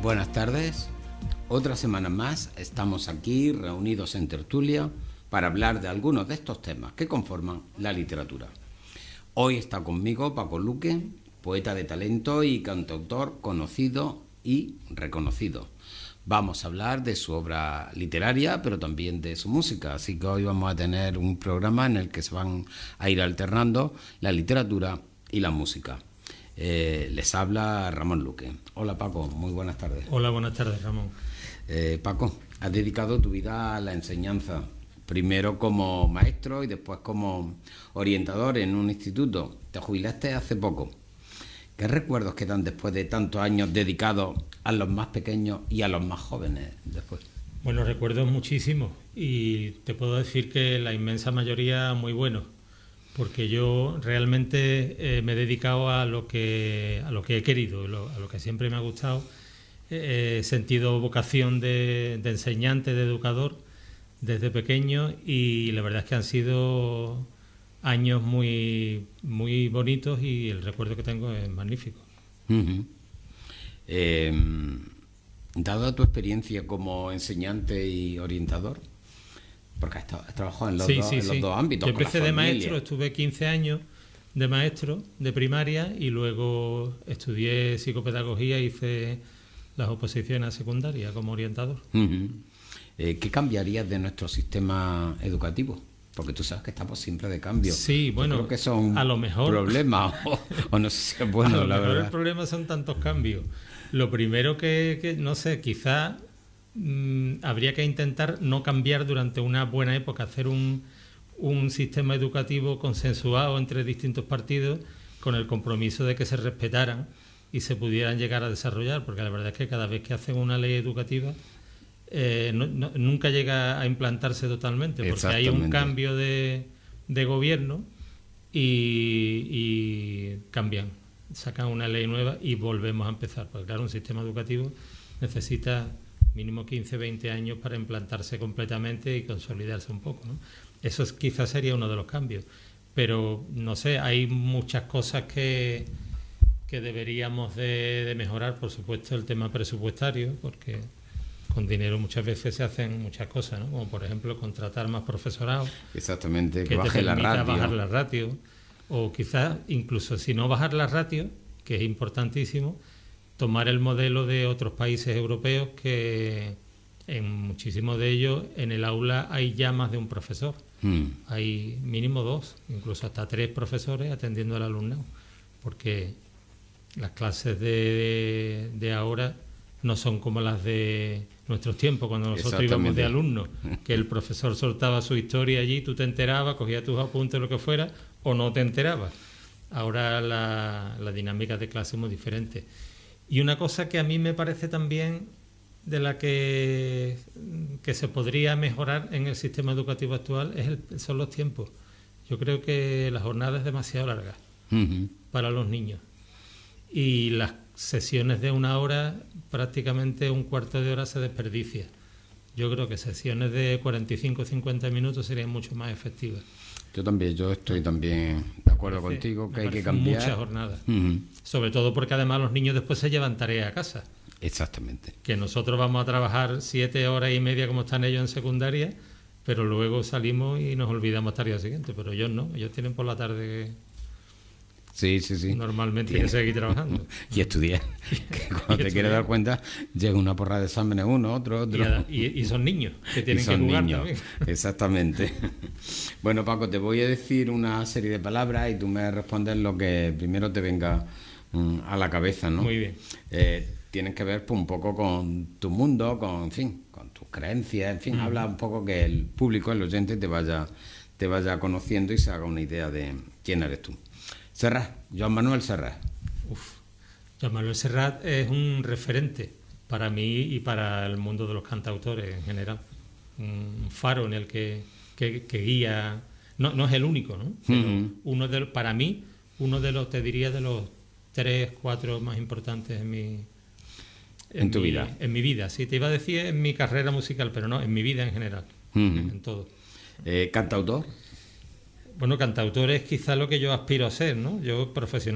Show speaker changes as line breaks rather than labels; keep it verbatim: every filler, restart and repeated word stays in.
Buenas tardes. Otra semana más estamos aquí reunidos en tertulia para hablar de algunos de estos temas que conforman la literatura. Hoy está conmigo Paco Luque, poeta de talento y cantautor conocido y reconocido. Vamos a hablar de su obra literaria, pero también de su música, así que hoy vamos a tener un programa en el que se van a ir alternando la literatura y la música. Eh, les habla Ramón Luque. Hola Paco, muy buenas tardes.
Hola, buenas tardes Ramón.
Eh, Paco, has dedicado tu vida a la enseñanza, primero como maestro y después como orientador en un instituto. Te jubilaste hace poco. ¿Qué recuerdos quedan después de tantos años dedicados a los más pequeños y a los más jóvenes después?
Bueno, recuerdo muchísimos y te puedo decir que la inmensa mayoría muy buenos, porque yo realmente eh, me he dedicado a lo que a lo que he querido, lo, a lo que siempre me ha gustado. Eh, he sentido vocación de, de enseñante, de educador desde pequeño, y la verdad es que han sido años muy muy bonitos y el recuerdo que tengo es magnífico.
Uh-huh. Eh, dado tu experiencia como enseñante y orientador, porque has, has trabajado en los,
sí,
dos,
sí,
en los
sí.
dos ámbitos.
Yo empecé
con la
de
familia.
maestro, estuve quince años de maestro de primaria y luego estudié psicopedagogía y hice las oposiciones a secundaria como orientador.
Uh-huh. Eh, ¿Qué cambiarías de nuestro sistema educativo? Porque tú sabes que estamos siempre de cambio.
Sí, bueno,
Yo creo que son
a lo mejor
problemas o, o no sé si es bueno,
a lo
la
mejor
verdad.
el problema son tantos cambios. Lo primero que, que no sé, quizá mmm, habría que intentar no cambiar durante una buena época, hacer un, un sistema educativo consensuado entre distintos partidos con el compromiso de que se respetaran y se pudieran llegar a desarrollar, porque la verdad es que cada vez que hacen una ley educativa Eh, no, no, nunca llega a implantarse totalmente, porque hay un cambio de, de gobierno y, y cambian, sacan una ley nueva y volvemos a empezar, porque claro, un sistema educativo necesita mínimo quince, veinte años para implantarse completamente y consolidarse un poco, ¿no? Eso es, quizás sería uno de los cambios, pero no sé, hay muchas cosas que, que deberíamos de, de mejorar. Por supuesto, el tema presupuestario, porque con dinero muchas veces se hacen muchas cosas, ¿no? Como por ejemplo contratar más profesorado.
Exactamente, que,
que
baje
te
la ratio.
bajar la ratio. O quizás incluso si no bajar la ratio, que es importantísimo, tomar el modelo de otros países europeos, que en muchísimos de ellos en el aula hay ya más de un profesor. Mm. Hay mínimo dos, incluso hasta tres profesores atendiendo al alumnado, porque las clases de, de ahora no son como las de nuestros tiempos, cuando nosotros íbamos de alumnos, que el profesor soltaba su historia allí, tú te enterabas, cogías tus apuntes, lo que fuera, o no te enterabas. Ahora la, la dinámica de clase es muy diferente. Y una cosa que a mí me parece también de la que, que se podría mejorar en el sistema educativo actual es el, son los tiempos. Yo creo que la jornada es demasiado larga uh-huh. para los niños. Y las sesiones de una hora, prácticamente un cuarto de hora se desperdicia. Yo creo que sesiones de cuarenta y cinco o cincuenta minutos serían mucho más efectivas.
Yo también, yo estoy también de acuerdo parece, contigo que hay que cambiar.
Muchas jornadas.
Uh-huh.
Sobre todo porque además los niños después se llevan tareas a casa.
Exactamente.
Que nosotros vamos a trabajar siete horas y media como están ellos en secundaria, pero luego salimos y nos olvidamos hasta el día siguiente. Pero ellos no, ellos tienen por la tarde...
Sí, sí, sí.
Normalmente tienes que seguir trabajando.
Y estudiar. Que cuando y te quieres dar cuenta, llega una porra de exámenes, uno, otro, otro.
Y, y, y son niños que tienen
son
que jugar
niños.
También.
Exactamente. Bueno, Paco, te voy a decir una serie de palabras y tú me respondes lo que primero te venga um, a la cabeza, ¿no?
Muy bien.
Eh, tienen que ver pues, un poco con tu mundo, con, en fin, con tus creencias, en fin, mm. habla un poco que el público, el oyente, te vaya, te vaya conociendo y se haga una idea de quién eres tú. Serrat, Joan Manuel Serrat.
Uf, Joan Manuel Serrat es un referente para mí y para el mundo de los cantautores en general. Un faro en el que, que, que guía. No, no es el único, ¿no? Pero uh-huh. uno de, para mí, uno de los, te diría, de los tres, cuatro más importantes en mi...
En, en tu
mi,
vida.
En mi vida, sí. Te iba a decir en mi carrera musical, pero no, en mi vida en general. Uh-huh. En, en todo.
Eh, ¿Cantautor?
Bueno, cantautor es quizá lo que yo aspiro a ser, ¿no? Yo profesional